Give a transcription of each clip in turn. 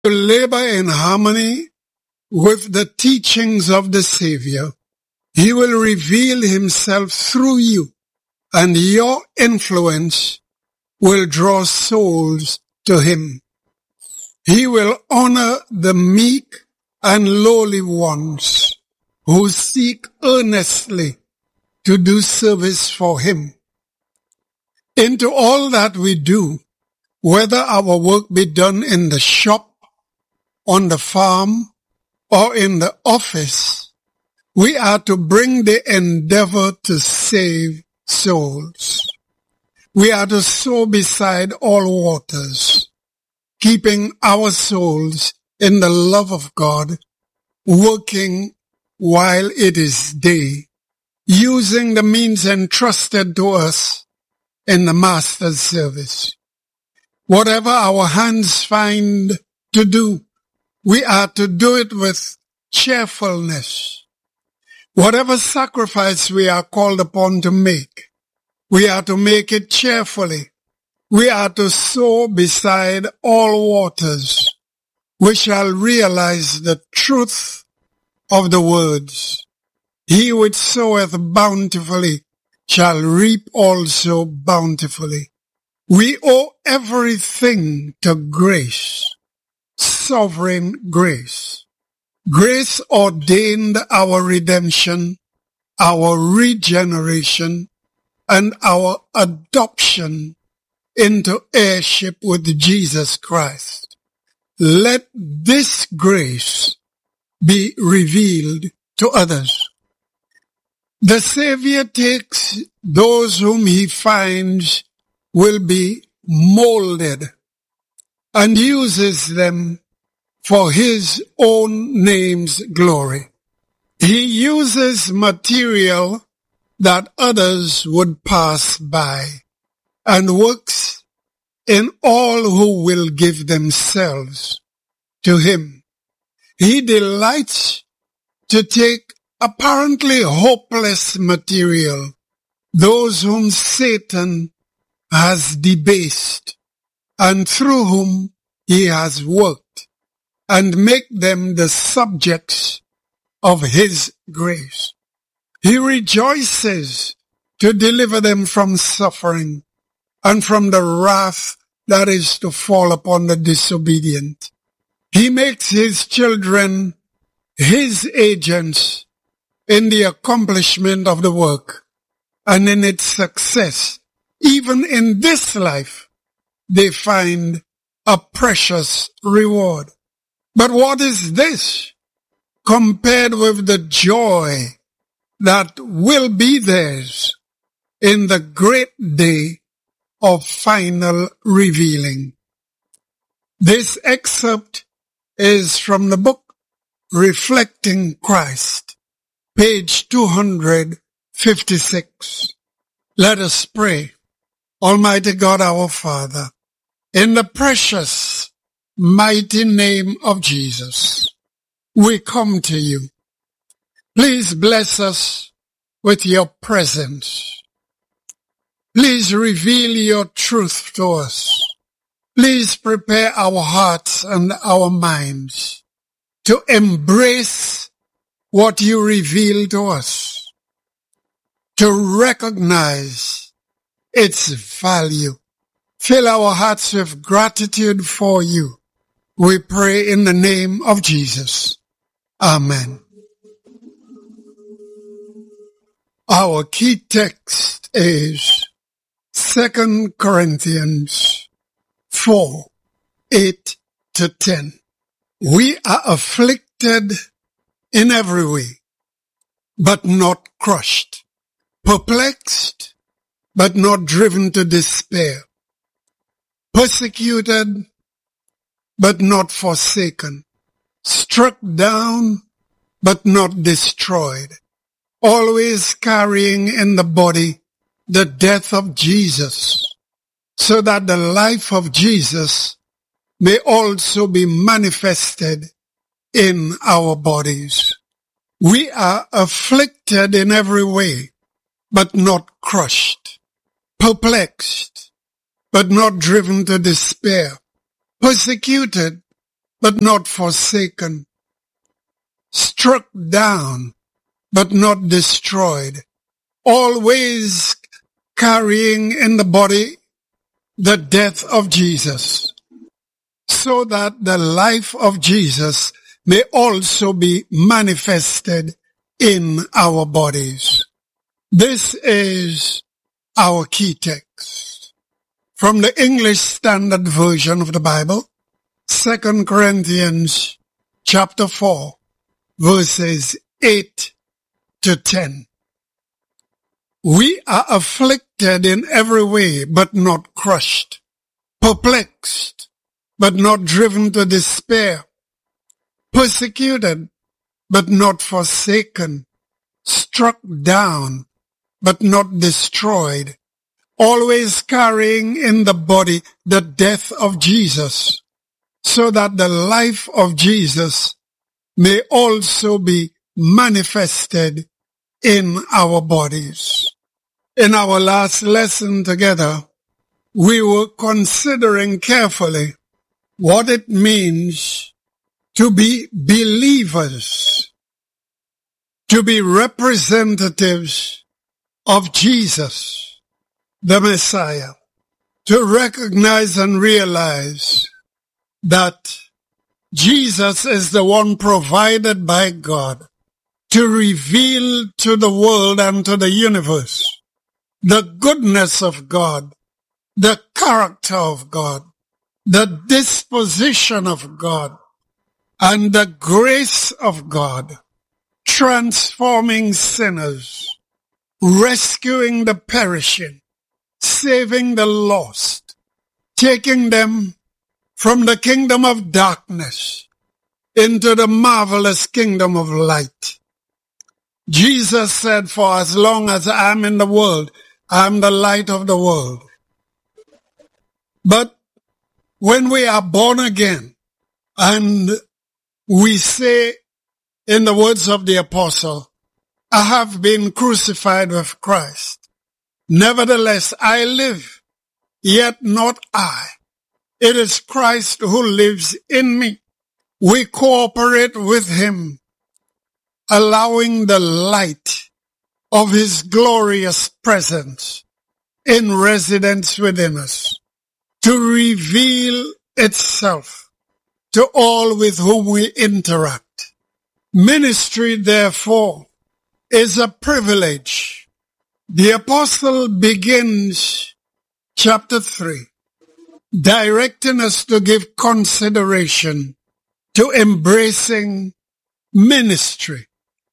to labor in harmony with the teachings of the Savior, He will reveal Himself through you, and your influence will draw souls to Him. He will honor the meek and lowly ones who seek earnestly to do service for Him. Into all that we do, whether our work be done in the shop, on the farm, or in the office, we are to bring the endeavor to save souls. We are to sow beside all waters, keeping our souls in the love of God, working while it is day, using the means entrusted to us in the Master's service. Whatever our hands find to do, we are to do it with cheerfulness. Whatever sacrifice we are called upon to make, we are to make it cheerfully. We are to sow beside all waters. We shall realize the truth of the words. He which soweth bountifully shall reap also bountifully. We owe everything to grace, sovereign grace. Grace ordained our redemption, our regeneration, and our adoption into heirship with Jesus Christ. Let this grace be revealed to others. The Savior takes those whom He finds will be molded and uses them for His own name's glory. He uses material that others would pass by and works in all who will give themselves to Him. He delights to take apparently hopeless material, those whom Satan has debased and through whom he has worked, and make them the subjects of His grace. He rejoices to deliver them from suffering and from the wrath that is to fall upon the disobedient. He makes His children His agents in the accomplishment of the work and in its success. Even in this life, they find a precious reward. But what is this compared with the joy that will be theirs in the great day of final revealing? This excerpt is from the book Reflecting Christ, page 256. Let us pray. Almighty God, our Father, in the precious, mighty name of Jesus, we come to you. Please bless us with your presence. Please reveal your truth to us. Please prepare our hearts and our minds to embrace what you reveal to us, to recognize its value. Fill our hearts with gratitude for you. We pray in the name of Jesus. Amen. Our key text is 2 Corinthians 4, 8-10. We are afflicted in every way, but not crushed, perplexed, but not driven to despair, persecuted, but not forsaken, struck down, but not destroyed, always carrying in the body the death of Jesus, so that the life of Jesus may also be manifested in our bodies. We are afflicted in every way, but not crushed, perplexed, but not driven to despair, persecuted, but not forsaken, struck down, but not destroyed, always carrying in the body the death of Jesus, so that the life of Jesus may also be manifested in our bodies. This is our key text from the English Standard Version of the Bible, 2 Corinthians chapter 4, verses 8 to 10. We are afflicted in every way, but not crushed, perplexed, but not driven to despair, persecuted, but not forsaken, struck down, but not destroyed, always carrying in the body the death of Jesus, so that the life of Jesus may also be manifested in our bodies. In our last lesson together, we were considering carefully what it means to be believers, to be representatives of Jesus, the Messiah, to recognize and realize that Jesus is the one provided by God to reveal to the world and to the universe the goodness of God, the character of God, the disposition of God, and the grace of God, transforming sinners, rescuing the perishing, saving the lost, taking them from the kingdom of darkness into the marvelous kingdom of light. Jesus said, for as long as I am in the world, I am the light of the world. But when we are born again and we say in the words of the apostle, I have been crucified with Christ. Nevertheless, I live, yet not I. It is Christ who lives in me. We cooperate with him, allowing the light of his glorious presence in residence within us to reveal itself to all with whom we interact. Ministry, therefore, is a privilege. The apostle begins chapter 3, directing us to give consideration to embracing ministry.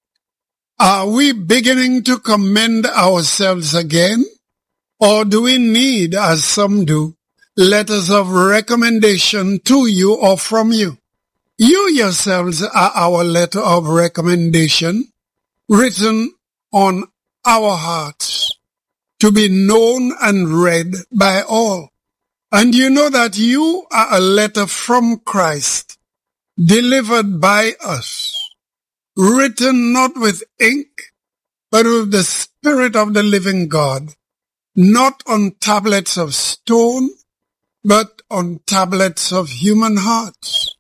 Are we beginning to commend ourselves again? Or do we need, as some do, letters of recommendation to you or from you? You yourselves are our letter of recommendation, written on our hearts, to be known and read by all. And you know that you are a letter from Christ, delivered by us, written not with ink, but with the Spirit of the living God, not on tablets of stone, but on tablets of human hearts.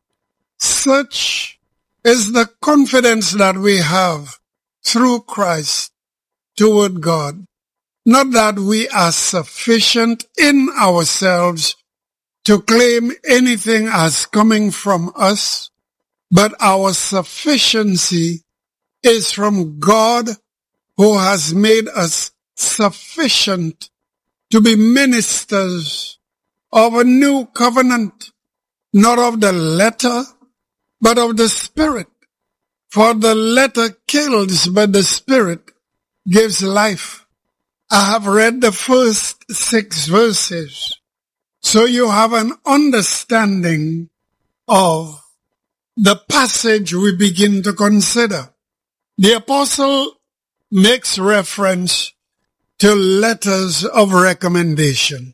Such is the confidence that we have through Christ toward God. Not that we are sufficient in ourselves to claim anything as coming from us, but our sufficiency is from God, who has made us sufficient to be ministers of a new covenant, not of the letter, but of the Spirit. For the letter kills, but the Spirit gives life. I have read the first 6 verses, so you have an understanding of the passage we begin to consider. The apostle makes reference to letters of recommendation.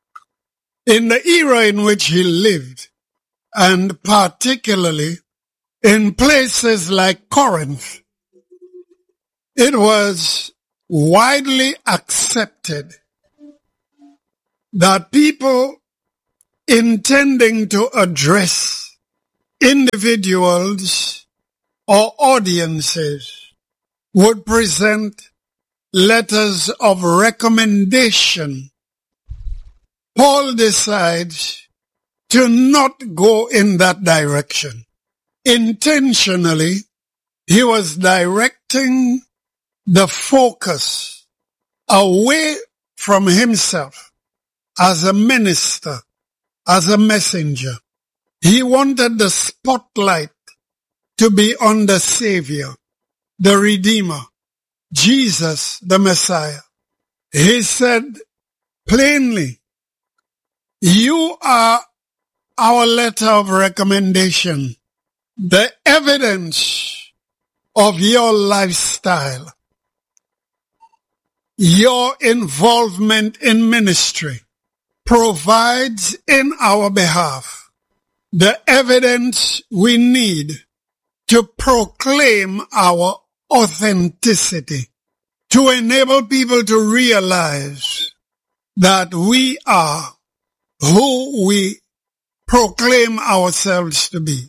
In the era in which he lived, and particularly in places like Corinth, it was widely accepted that people intending to address individuals or audiences would present letters of recommendation, Paul decides to not go in that direction. Intentionally, he was directing the focus away from himself as a minister, as a messenger. He wanted the spotlight to be on the Savior, the Redeemer, Jesus, the Messiah. He said plainly, you are our letter of recommendation, the evidence of your lifestyle, your involvement in ministry provides in our behalf the evidence we need to proclaim our authenticity, to enable people to realize that we are who we proclaim ourselves to be,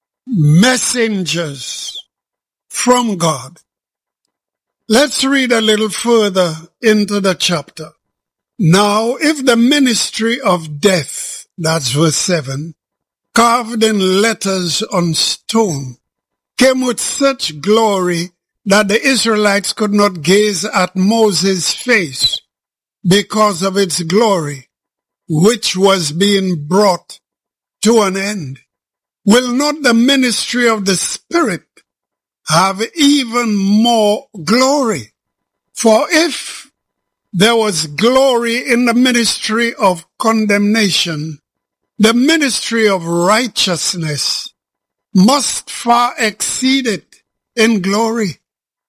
messengers from God. Let's read a little further into the chapter. Now, if the ministry of death, that's verse 7, carved in letters on stone, came with such glory that the Israelites could not gaze at Moses' face because of its glory, which was being brought to an end, will not the ministry of the Spirit have even more glory? For if there was glory in the ministry of condemnation, the ministry of righteousness must far exceed it in glory.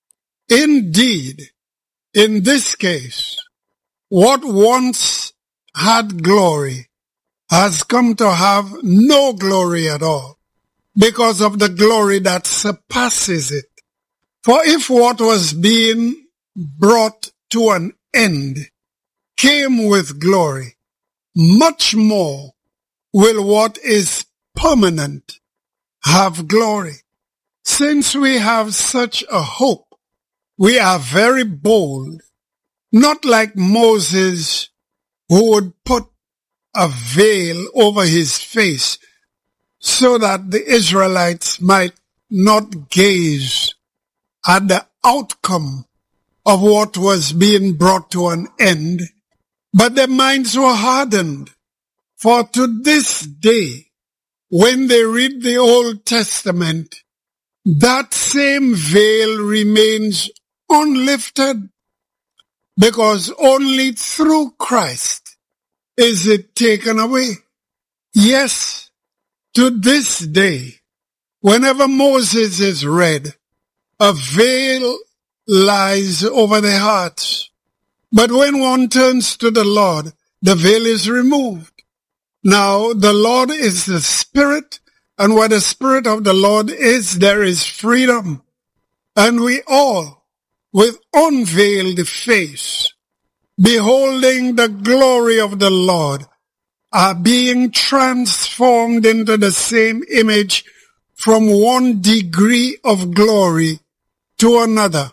Indeed, in this case, what once had glory has come to have no glory at all, because of the glory that surpasses it. For if what was being brought to an end came with glory, much more will what is permanent have glory. Since we have such a hope, we are very bold, not like Moses, who would put a veil over his face so that the Israelites might not gaze at the outcome of what was being brought to an end, but their minds were hardened. For to this day, when they read the Old Testament, that same veil remains unlifted, because only through Christ is it taken away. Yes, to this day, whenever Moses is read, a veil lies over their hearts. But when one turns to the Lord, the veil is removed. Now, the Lord is the Spirit, and where the Spirit of the Lord is, there is freedom. And we all, with unveiled face, beholding the glory of the Lord, are being transformed into the same image from one degree of glory to another.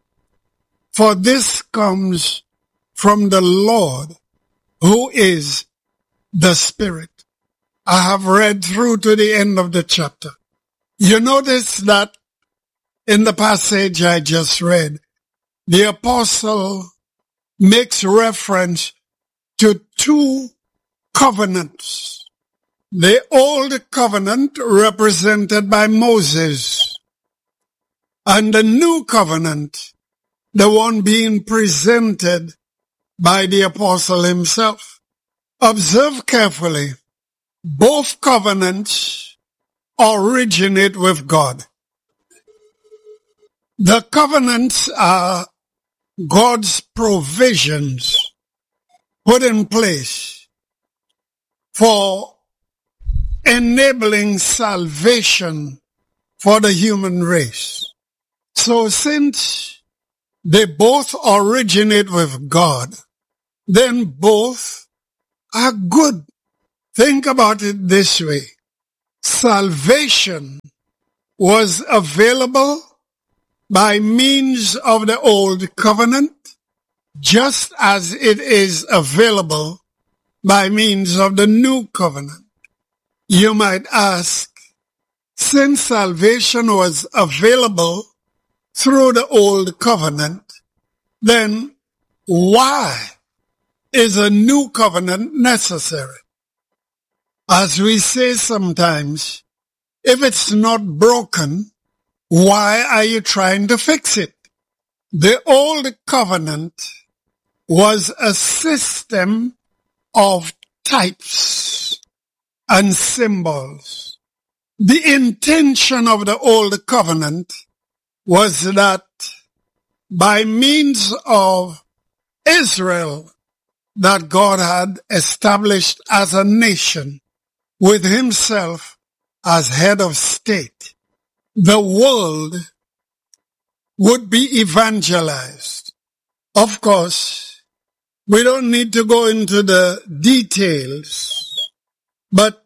For this comes from the Lord, who is the Spirit. I have read through to the end of the chapter. You notice that in the passage I just read, the apostle makes reference to two covenants. The old covenant represented by Moses, and the new covenant, the one being presented by the apostle himself. Observe carefully. Both covenants originate with God. The covenants are God's provisions put in place for enabling salvation for the human race. So since they both originate with God, then both are good. Think about it this way. Salvation was available by means of the old covenant, just as it is available by means of the new covenant. You might ask, since salvation was available through the old covenant, then why is a new covenant necessary? As we say sometimes, if it's not broken, why are you trying to fix it? The old covenant was a system of types and symbols. The intention of the old covenant was that by means of Israel that God had established as a nation with himself as head of state, the world would be evangelized. Of course, we don't need to go into the details, but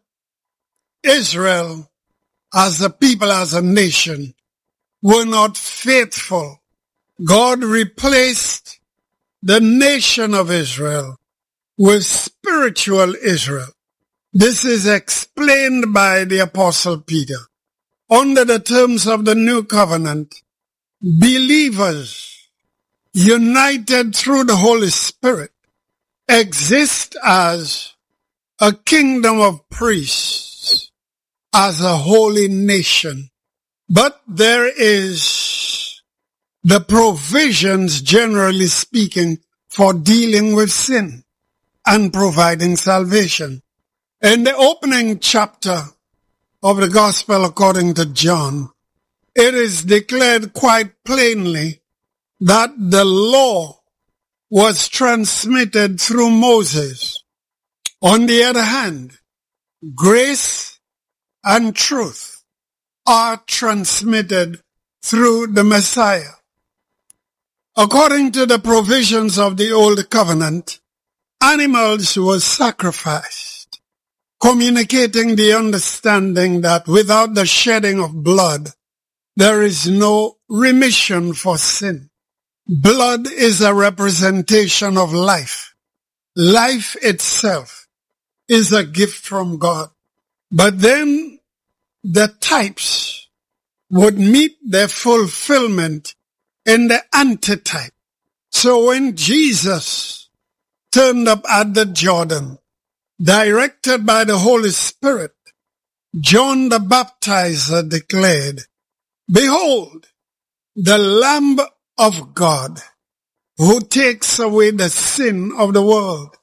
Israel as a people, as a nation, were not faithful. God replaced the nation of Israel with spiritual Israel. This is explained by the Apostle Peter. Under the terms of the new covenant, believers united through the Holy Spirit exist as a kingdom of priests, as a holy nation. But there is the provisions, generally speaking, for dealing with sin and providing salvation. In the opening chapter of the Gospel according to John, it is declared quite plainly that the law was transmitted through Moses. On the other hand, grace and truth are transmitted through the Messiah. According to the provisions of the Old Covenant, animals were sacrificed, communicating the understanding that without the shedding of blood, there is no remission for sin. Blood is a representation of life. Life itself is a gift from God. But then the types would meet their fulfillment in the antitype. So when Jesus turned up at the Jordan, directed by the Holy Spirit, John the Baptizer declared, "Behold, the Lamb of God, who takes away the sin of the world."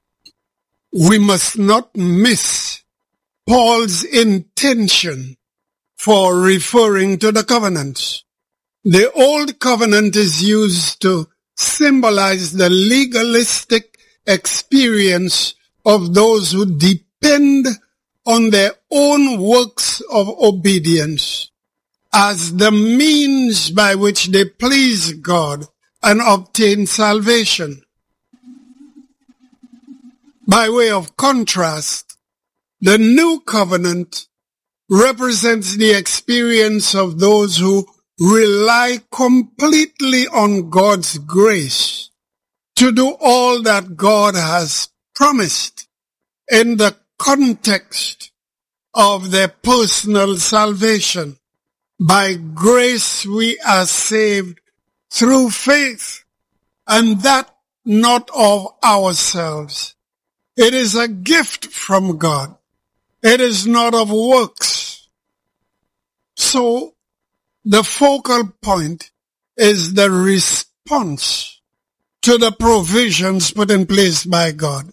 We must not miss Paul's intention for referring to the covenants. The old covenant is used to symbolize the legalistic experience of those who depend on their own works of obedience as the means by which they please God and obtain salvation. By way of contrast, the new covenant represents the experience of those who rely completely on God's grace to do all that God has promised in the context of their personal salvation. By grace we are saved through faith, and that not of ourselves. It is a gift from God. It is not of works. So the focal point is the response to the provisions put in place by God.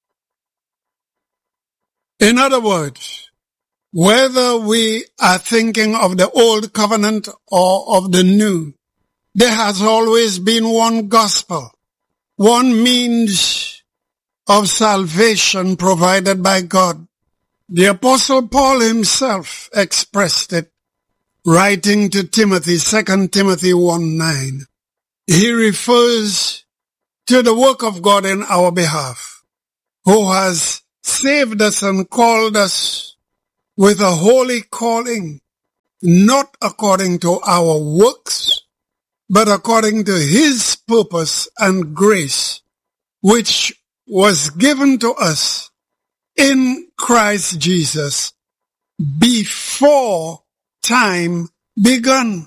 In other words, whether we are thinking of the old covenant or of the new, there has always been one gospel, one means of salvation provided by God. The Apostle Paul himself expressed it, writing to Timothy, 2 Timothy 1:9. He refers to the work of God in our behalf, who has saved us and called us with a holy calling, not according to our works, but according to his purpose and grace, which was given to us in Christ Jesus before time began.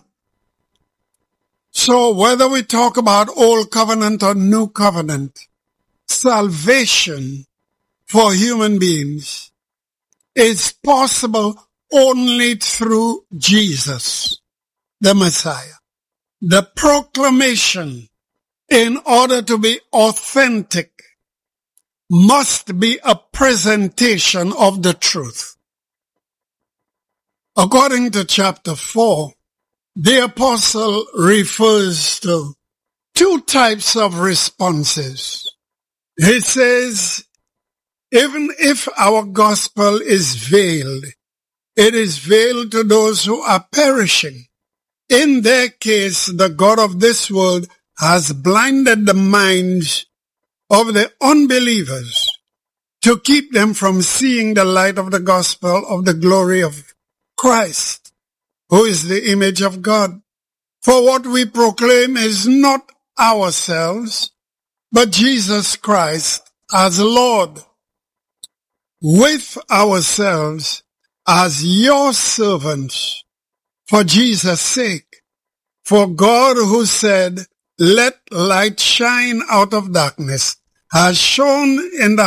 So whether we talk about Old Covenant or New Covenant, salvation for human beings is possible only through Jesus, the Messiah. The proclamation, in order to be authentic, must be a presentation of the truth. According to chapter 4, the apostle refers to two types of responses. He says, even if our gospel is veiled, it is veiled to those who are perishing. In their case, the God of this world has blinded the minds of the unbelievers to keep them from seeing the light of the gospel of the glory of Christ, who is the image of God. For what we proclaim is not ourselves, but Jesus Christ as Lord, with ourselves as your servants for Jesus' sake. For God, who said, "Let light shine out of darkness," has shone in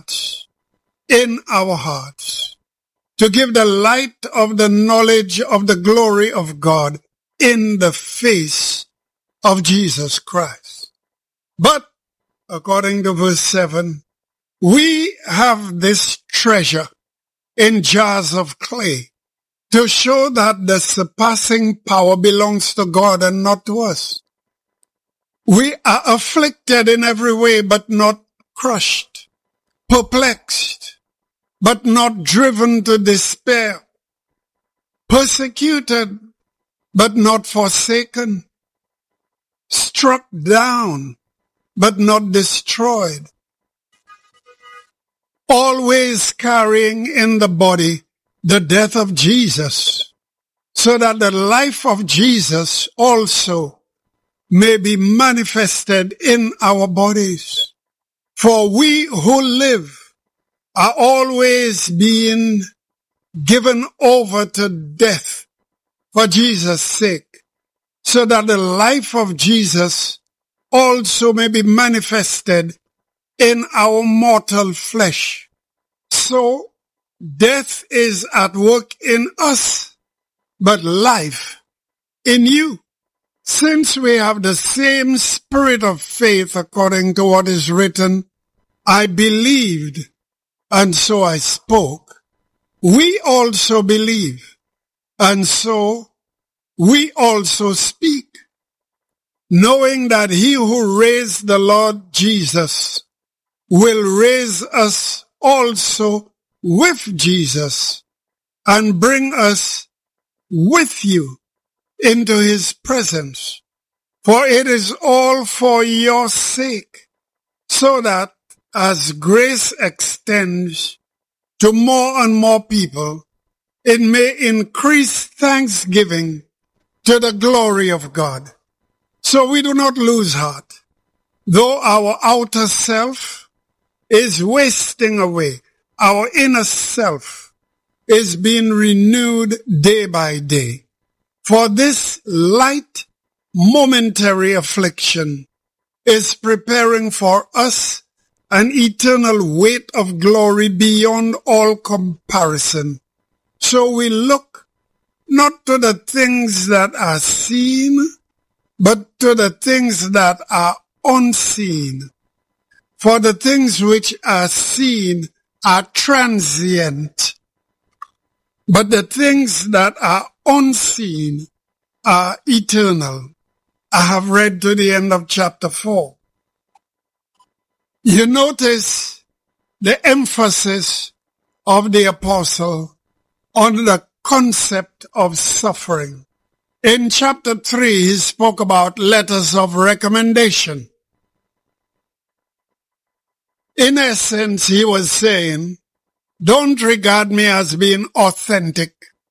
our hearts, to give the light of the knowledge of the glory of God in the face of Jesus Christ. But, according to verse 7, we have this treasure in jars of clay to show that the surpassing power belongs to God and not to us. We are afflicted in every way, but not crushed, perplexed, but not driven to despair, persecuted, but not forsaken, struck down, but not destroyed, always carrying in the body the death of Jesus, so that the life of Jesus also may be manifested in our bodies. For we who live are always being given over to death for Jesus' sake, so that the life of Jesus also may be manifested in our mortal flesh. So death is at work in us, but life in you. Since we have the same spirit of faith, according to what is written, "I believed, and so I spoke," we also believe, and so we also speak, knowing that he who raised the Lord Jesus will raise us also with Jesus and bring us with you into his presence. For it is all for your sake, so that as grace extends to more and more people, it may increase thanksgiving to the glory of God. So we do not lose heart, though our outer self is wasting away. Our inner self is being renewed day by day. For this light, momentary affliction is preparing for us an eternal weight of glory beyond all comparison. So we look not to the things that are seen, but to the things that are unseen. For the things which are seen are transient, but the things that are unseen are eternal. I have read to the end of chapter 4. You notice the emphasis of the apostle on the concept of suffering. In chapter 3, he spoke about letters of recommendation. In essence, he was saying, Don't regard me as being authentic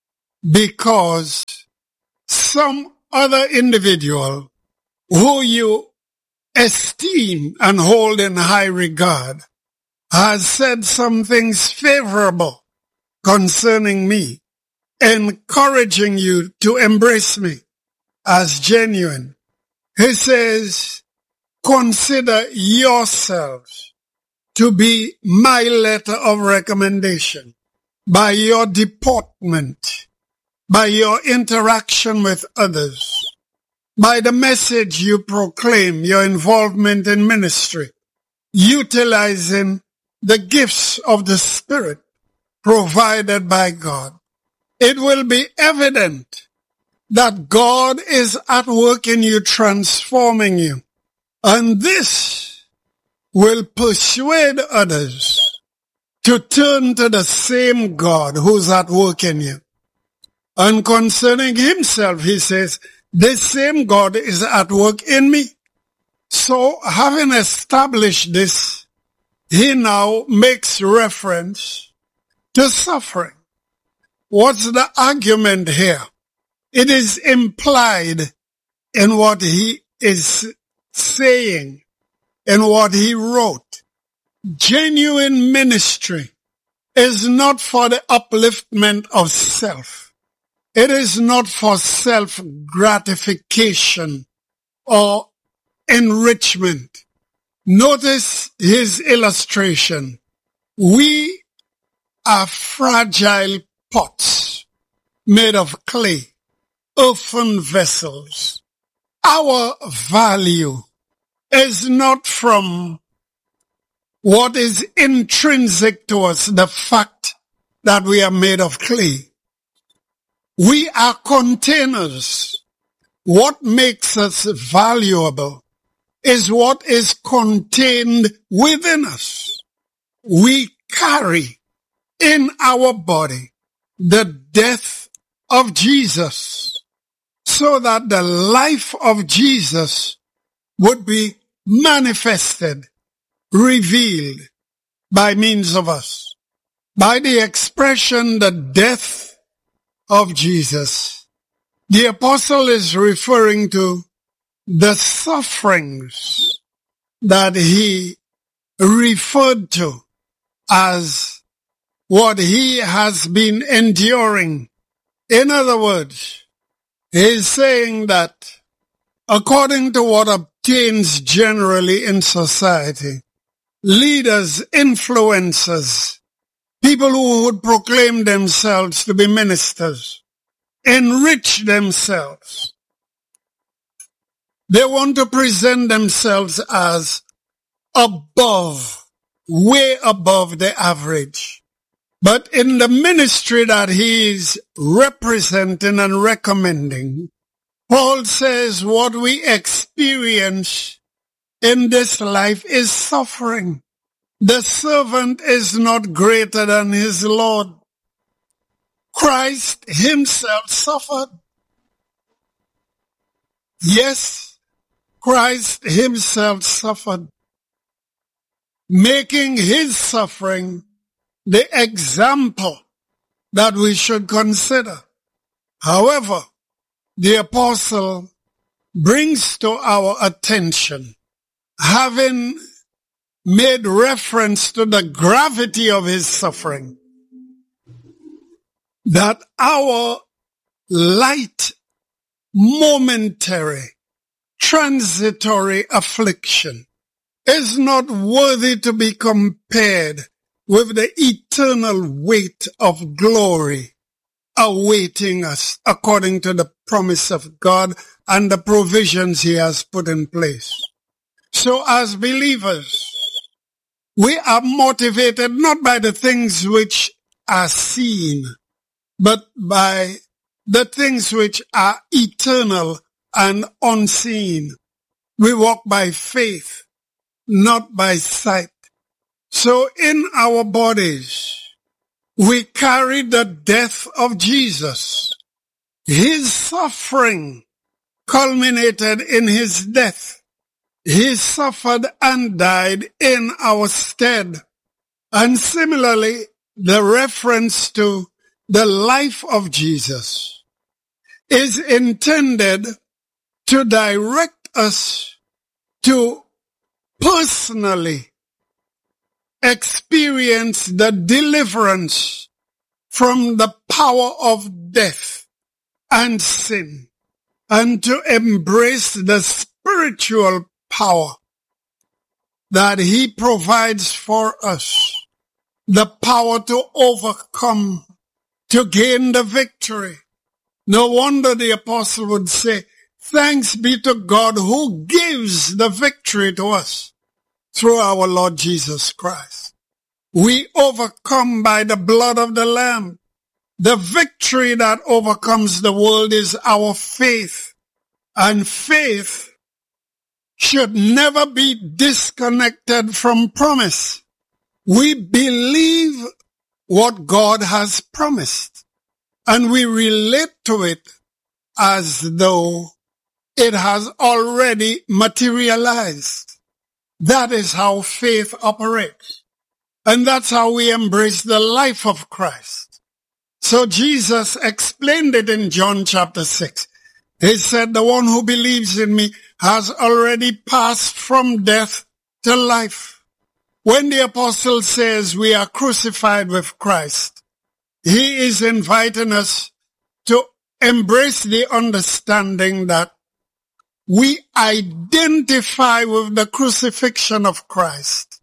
because some other individual who you esteem and hold in high regard has said some things favorable concerning me, encouraging you to embrace me as genuine. He says, consider yourselves to be my letter of recommendation by your deportment, by your interaction with others, by the message you proclaim, your involvement in ministry, utilizing the gifts of the Spirit provided by God. It will be evident that God is at work in you, transforming you. And this will persuade others to turn to the same God who's at work in you. And concerning himself, he says, this same God is at work in me. So having established this, he now makes reference to suffering. What's the argument here? It is implied in what he is saying, in what he wrote. Genuine ministry is not for the upliftment of self. It is not for self-gratification or enrichment. Notice his illustration. We are fragile pots made of clay, earthen vessels. Our value is not from what is intrinsic to us, the fact that we are made of clay. We are containers. What makes us valuable is what is contained within us. We carry in our body the death of Jesus, so that the life of Jesus would be manifested, revealed by means of us. By the expression, the death of Jesus, the apostle is referring to the sufferings that he referred to as what he has been enduring. In other words, he's saying that according to what obtains generally in society, leaders, influencers, people who would proclaim themselves to be ministers, enrich themselves. They want to present themselves as above, way above the average. But in the ministry that he is representing and recommending, Paul says what we experience in this life is suffering. The servant is not greater than his Lord. Christ himself suffered. Yes, Christ himself suffered, making his suffering the example that we should consider. However, the apostle brings to our attention, having made reference to the gravity of his suffering, that our light, momentary, transitory affliction is not worthy to be compared with the eternal weight of glory awaiting us according to the promise of God and the provisions he has put in place. So as believers, we are motivated not by the things which are seen, but by the things which are eternal and unseen. We walk by faith, not by sight. So in our bodies, we carry the death of Jesus. His suffering culminated in his death. He suffered and died in our stead. And similarly, the reference to the life of Jesus is intended to direct us to personally experience the deliverance from the power of death and sin, and to embrace the spiritual power that he provides for us, the power to overcome, to gain the victory. No wonder the apostle would say, thanks be to God who gives the victory to us through our Lord Jesus Christ. We overcome by the blood of the Lamb. The victory that overcomes the world is our faith. And faith should never be disconnected from promise. We believe what God has promised, and we relate to it as though it has already materialized. That is how faith operates. And that's how we embrace the life of Christ. So Jesus explained it in John chapter 6. He said, the one who believes in me has already passed from death to life. When the apostle says we are crucified with Christ, he is inviting us to embrace the understanding that we identify with the crucifixion of Christ,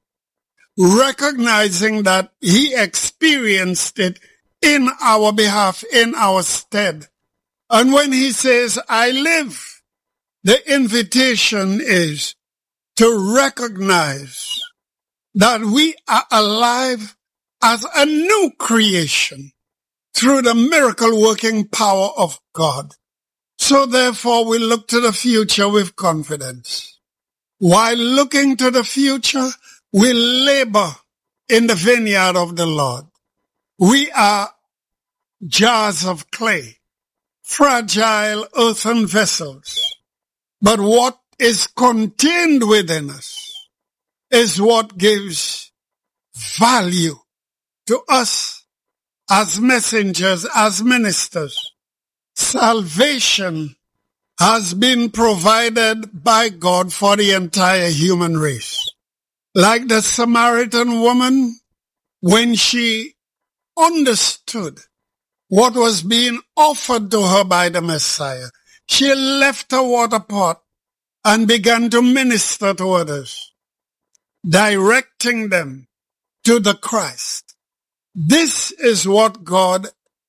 recognizing that he experienced it in our behalf, in our stead. And when he says, I live, the invitation is to recognize that we are alive as a new creation through the miracle working power of God. So therefore we look to the future with confidence. While looking to the future, we labor in the vineyard of the Lord. We are jars of clay, fragile earthen vessels. But what is contained within us is what gives value to us as messengers, as ministers. Salvation has been provided by God for the entire human race. Like the Samaritan woman, when she understood what was being offered to her by the Messiah, she left her water pot and began to minister to others, directing them to the Christ. This is what God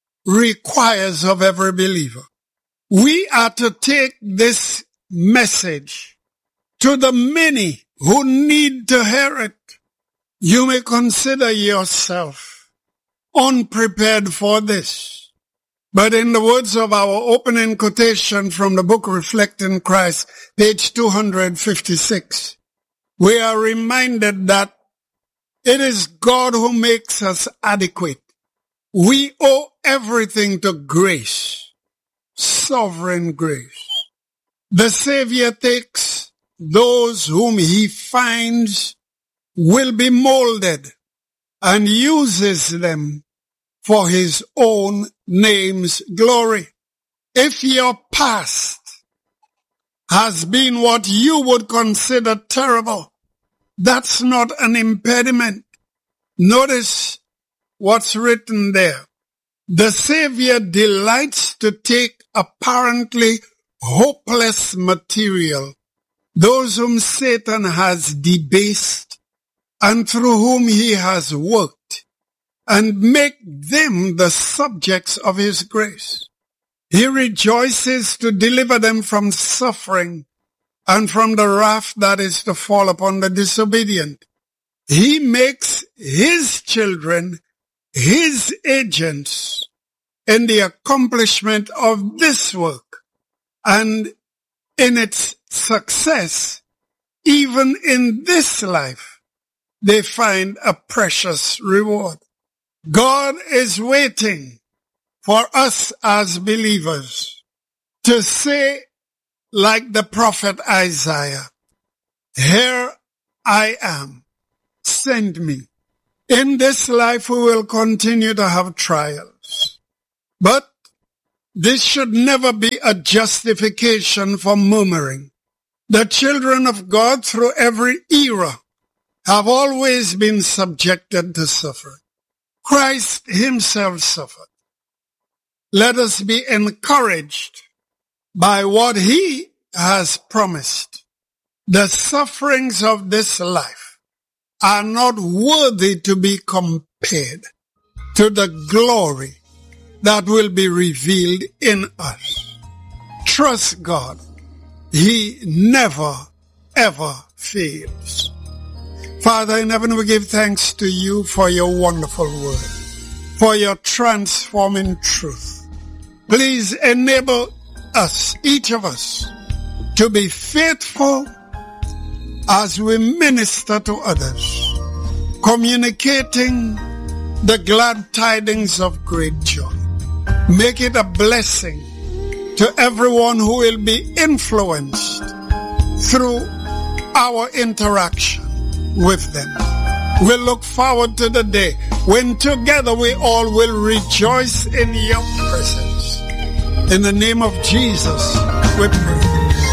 requires of every believer. We are to take this message to the many who need to hear it. You may consider yourself unprepared for this. But in the words of our opening quotation from the book Reflecting Christ, page 256, we are reminded that it is God who makes us adequate. We owe everything to grace, sovereign grace. The Savior takes those whom he finds will be molded and uses them for his own name's glory. If your past has been what you would consider terrible, that's not an impediment. Notice what's written there. The Savior delights to take apparently hopeless material, those whom Satan has debased and through whom he has worked, and make them the subjects of his grace. He rejoices to deliver them from suffering and from the wrath that is to fall upon the disobedient. He makes his children his agents in the accomplishment of this work, and in its success, even in this life, they find a precious reward. God is waiting for us as believers to say, like the prophet Isaiah, "Here I am, send me." In this life we will continue to have trials, but this should never be a justification for murmuring. The children of God through every era have always been subjected to suffering. Christ himself suffered. Let us be encouraged by what he has promised. The sufferings of this life are not worthy to be compared to the glory that will be revealed in us. Trust God. He never, ever fails. Father in heaven, we give thanks to you for your wonderful word, for your transforming truth. Please enable us, each of us, to be faithful as we minister to others, communicating the glad tidings of great joy. Make it a blessing to everyone who will be influenced through our interaction with them. We look forward to the day when together we all will rejoice in your presence. In the name of Jesus, we pray.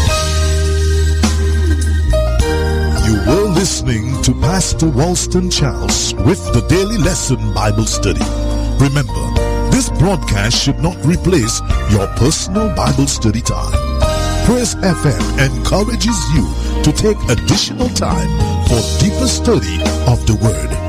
You were listening to Pastor Walston Charles with the Daily Lesson Bible Study. Remember, this broadcast should not replace your personal Bible study time. Praise FM encourages you to take additional time for deeper study of the Word.